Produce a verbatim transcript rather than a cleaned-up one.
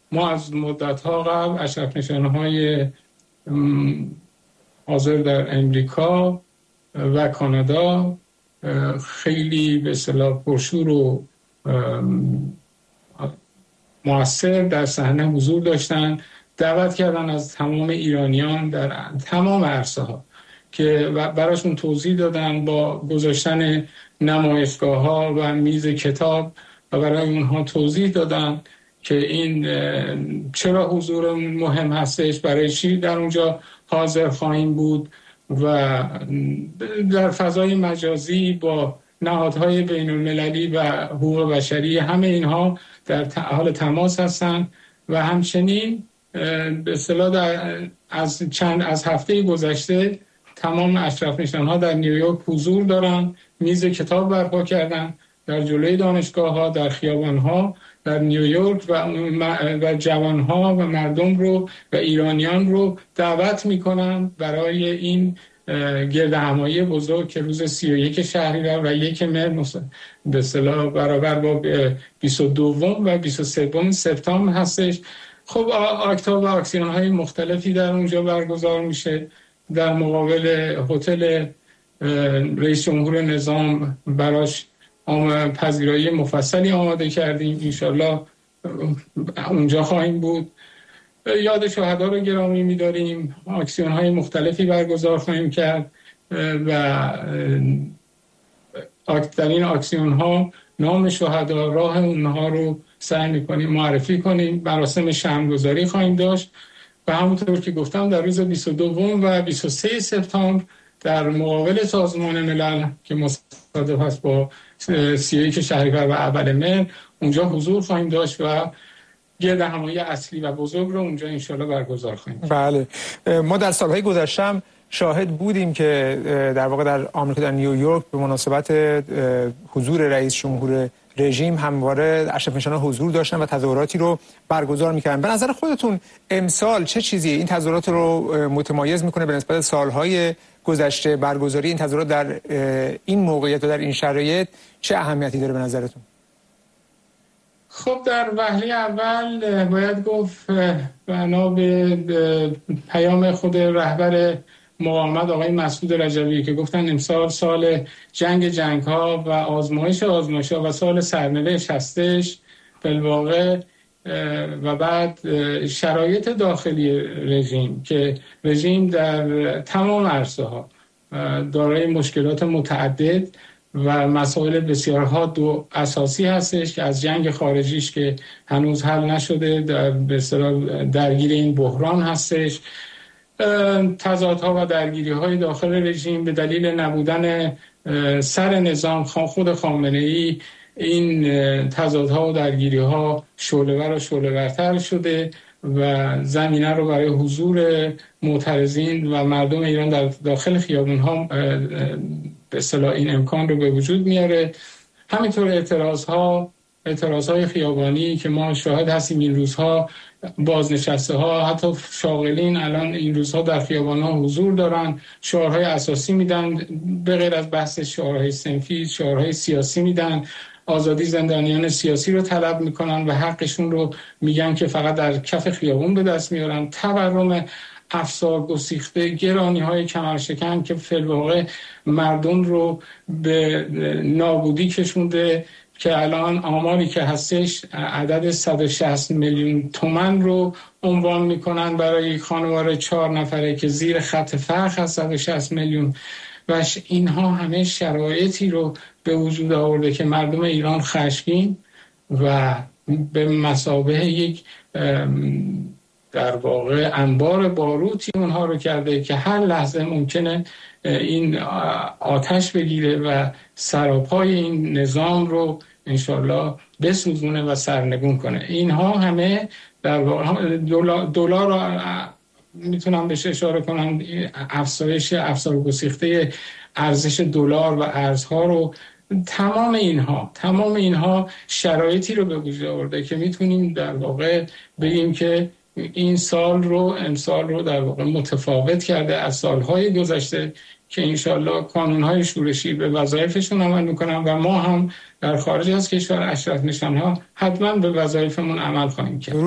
ما از مدت‌ها قبل اشرف نشانه‌های حاضر در امریکا و کانادا خیلی به اصطلاح پرشور و مؤثر در صحنه حضور داشتن، دعوت کردن از تمام ایرانیان در تمام عرصه‌ها که براشون توضیح دادن با گذاشتن نمایشگاه‌ها و میز کتاب و برای اونها توضیح دادن که این چرا حضور مهم هستش، برای چی در اونجا حاضر خواهیم بود و در فضای مجازی با نهادهای بین المللی و حقوق بشری همه اینها در حال تماس هستن و همچنین به اصطلاح از چند از هفته گذشته تمام اشرف نشان‌ها در نیویورک حضور دارن، میز کتاب برپا کردن در جلوی دانشگاه‌ها، در خیابان‌ها در نیویورک و و جوان‌ها و مردم رو و ایرانیان رو دعوت می‌کنن برای این گرد همایی بزرگ که روز سی و یک شهریور و یک مهر به اصطلاح برابر با بیست و دو و بیست و سه سپتامبر هستش. خب آکتا و اکسیون‌های مختلفی در اونجا برگزار میشه. در مقابل هتل رئیس جمهور نظام براش پذیرایی مفصلی آماده کردیم، انشالله اونجا خواهیم بود. یاد شهدا رو گرامی می‌داریم، اکسیون‌های مختلفی برگزار خواهیم کرد و در این اکسیون‌ها نام شهدا، راه اونها رو سعی می‌کنیم معرفی کنیم. مراسم شمع‌گذاری خواهیم داشت و همونطور که گفتم در روز بیست و دو و بیست و سه سپتامبر در مقابل سازمان ملل که مصادف است با سی و یک شهریور و اول مهر اونجا حضور خواهیم داشت و گرد همایی اصلی و بزرگ رو اونجا انشالله برگزار خواهیم. بله، ما در سالهای گذشته شاهد بودیم که در واقع در آمریکا در نیویورک به مناسبت حضور رئیس جمهور رژیم همواره اشرف نشان‌ها حضور داشتن و تظاهراتی رو برگزار می‌کردن. به نظر خودتون امسال چه چیزی این تظاهرات رو متمایز می‌کنه به نسبت سالهای گذشته؟ برگزاری این تظاهرات در این موقعیت و در این شرایط چه اهمیتی داره به نظرتون؟ خب در وهله اول باید گفت بنا به پیام خود رهبر مقاومت آقای مسعود رجوی که گفتن امسال سال جنگ جنگ ها و آزمایش آزمایش ها و سال سرنوشت هستش بالواقع، و بعد شرایط داخلی رژیم که رژیم در تمام عرصه ها دارای مشکلات متعدد و مسائل بسیارها دو اساسی هستش که از جنگ خارجیش که هنوز حل نشده در به اصطلاح درگیر این بحران هستش، تضادها و درگیری‌های داخل رژیم به دلیل نبودن سر نظام خود خامنه‌ای، این تضادها و درگیری‌ها شعله‌ور و شعله‌ورتر شده و زمینه رو برای حضور معترضین و مردم ایران در داخل خیابون‌ها به اصطلاح این امکان رو به وجود میاره. همینطور اعتراض‌ها اعتراض‌های خیابانی که ما شاهد هستیم این روزها، بازنشسته ها حتی شاغلین الان این روزها در خیابان‌ها حضور دارن، شعارهای اساسی میدن، به غیر از بحث شعارهای صنفی شعارهای سیاسی میدن، آزادی زندانیان سیاسی رو طلب میکنن و حقشون رو میگن که فقط در کف خیابون به دست میارن. تورم افسار گسیخته، گرانی های کمرشکن که فی الواقع مردم رو به نابودی کشونده که الان آماری که هستش عدد صد و شصت میلیون تومان رو عنوان میکنن برای یک خانواده چهار نفره که زیر خط فقر هست صد و شصت میلیون و اینها همه شرایطی رو به وجود آورده که مردم ایران خشمگین و به مثابه یک در واقع انبار باروتی اونها رو کرده که هر لحظه ممکنه این آتش بگیره و سراپای این نظام رو انشالله بسوزونه و سرنگون کنه. اینها همه در واقع دلار رو میتونم بهش اشاره کنم، افزایش افزار گسیخته ارزش دلار و ارزها رو، تمام اینها تمام اینها شرایطی رو به وجود آورده که میتونیم در واقع بگیم که این سال رو امسال رو در واقع متفاوت کرده از سالهای گذشته که انشالله کانونهای شورشی به وظایفشون عمل میکنن و ما هم در خارج از کشور اشرف نشان‌ها حتما به وظایفمون عمل خواهیم کرد.